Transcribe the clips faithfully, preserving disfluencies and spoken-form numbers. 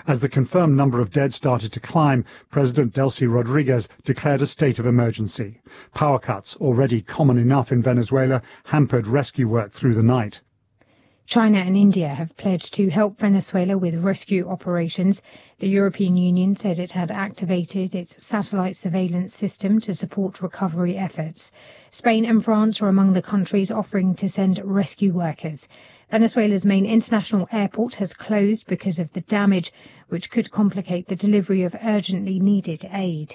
As the confirmed number of dead started to climb, President Delcy Rodriguez declared a state of emergency. Power cuts, already common enough in Venezuela, hampered rescue work through the night. China and India have pledged to help Venezuela with rescue operations. The European Union said it had activated its satellite surveillance system to support recovery efforts. Spain and France are among the countries offering to send rescue workers. Venezuela's main international airport has closed because of the damage, which could complicate the delivery of urgently needed aid.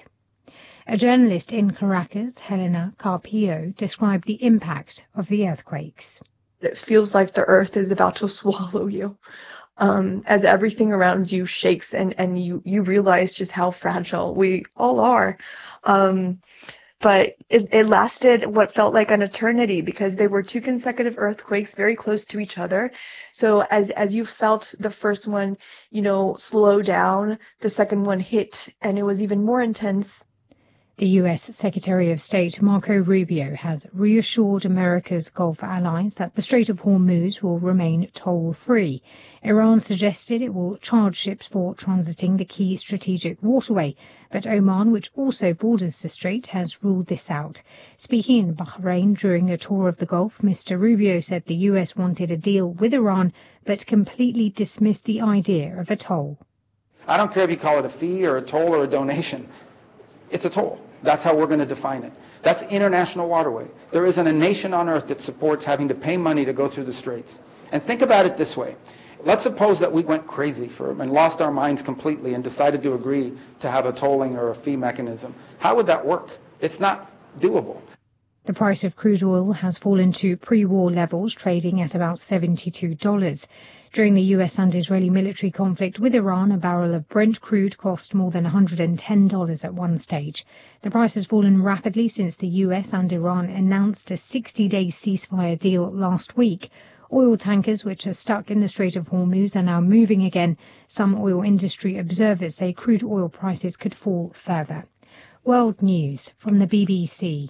A journalist in Caracas, Helena Carpio, described the impact of the earthquakes. It feels like the earth is about to swallow you, um, as everything around you shakes and, and you, you realize just how fragile we all are. Um, but it, it lasted what felt like an eternity because they were two consecutive earthquakes very close to each other. So as, as you felt the first one, you know, slow down, the second one hit and it was even more intense. The U S Secretary of State Marco Rubio has reassured America's Gulf allies that the Strait of Hormuz will remain toll-free. Iran suggested it will charge ships for transiting the key strategic waterway, but Oman, which also borders the strait, has ruled this out. Speaking in Bahrain during a tour of the Gulf, Mister Rubio said the U S wanted a deal with Iran, but completely dismissed the idea of a toll. I don't care if you call it a fee or a toll or a donation. It's a toll. That's how we're going to define it. That's international waterway. There isn't a nation on earth that supports having to pay money to go through the straits. And think about it this way. Let's suppose that we went crazy for and lost our minds completely and decided to agree to have a tolling or a fee mechanism. How would that work? It's not doable. The price of crude oil has fallen to pre-war levels, trading at about seventy-two dollars. During the U S and Israeli military conflict with Iran, a barrel of Brent crude cost more than one hundred ten dollars at one stage. The price has fallen rapidly since the U S and Iran announced a sixty-day ceasefire deal last week. Oil tankers, which are stuck in the Strait of Hormuz, are now moving again. Some oil industry observers say crude oil prices could fall further. World News from the B B C.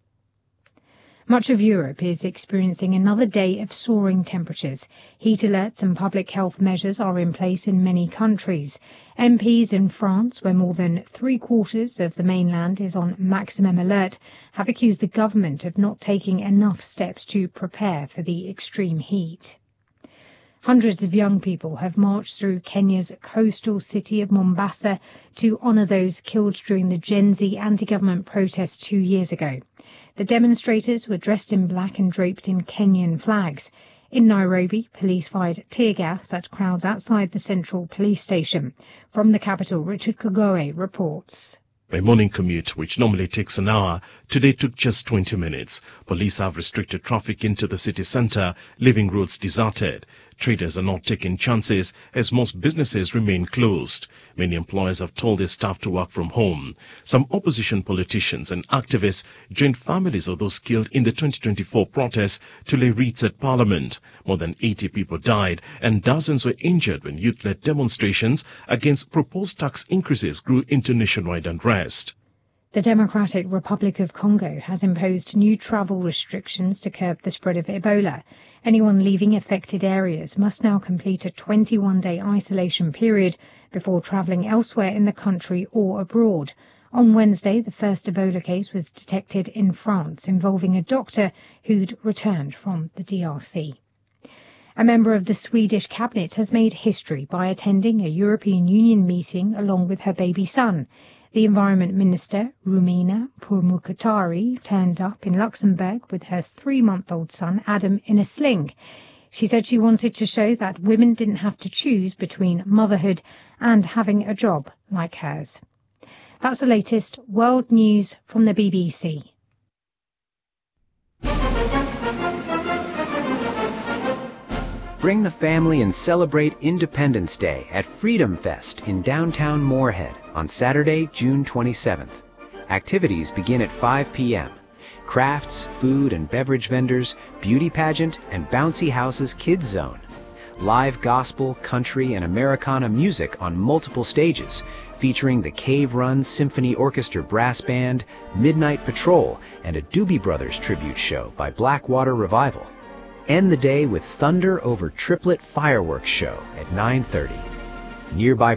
Much of Europe is experiencing another day of soaring temperatures. Heat alerts and public health measures are in place in many countries. M Ps in France, where more than three-quarters of the mainland is on maximum alert, have accused the government of not taking enough steps to prepare for the extreme heat. Hundreds of young people have marched through Kenya's coastal city of Mombasa to honour those killed during the Gen Z anti-government protests two years ago. The demonstrators were dressed in black and draped in Kenyan flags. In Nairobi, police fired tear gas at crowds outside the central police station. From the capital, Richard Kagoe reports. My morning commute, which normally takes an hour, today took just twenty minutes. Police have restricted traffic into the city center, leaving roads deserted. Traders are not taking chances as most businesses remain closed. Many employers have told their staff to work from home. Some opposition politicians and activists joined families of those killed in the twenty twenty-four protests to lay wreaths at Parliament. More than eighty people died and dozens were injured when youth-led demonstrations against proposed tax increases grew into nationwide unrest. The Democratic Republic of Congo has imposed new travel restrictions to curb the spread of Ebola. Anyone leaving affected areas must now complete a twenty-one day isolation period before travelling elsewhere in the country or abroad. On Wednesday, the first Ebola case was detected in France, involving a doctor who'd returned from the D R C. A member of the Swedish cabinet has made history by attending a European Union meeting along with her baby son. The Environment Minister, Rumina Pourmokhtari, turned up in Luxembourg with her three-month-old son, Adam, in a sling. She said she wanted to show that women didn't have to choose between motherhood and having a job like hers. That's the latest world news from the B B C. Bring the family and celebrate Independence Day at Freedom Fest in downtown Moorhead on Saturday, June twenty-seventh. Activities begin at five p m Crafts, food and beverage vendors, beauty pageant, and Bouncy House's Kids Zone. Live gospel, country, and Americana music on multiple stages, featuring the Cave Run Symphony Orchestra Brass Band, Midnight Patrol, and a Doobie Brothers tribute show by Blackwater Revival. End the day with Thunder Over Triplet Fireworks Show at nine thirty. Nearby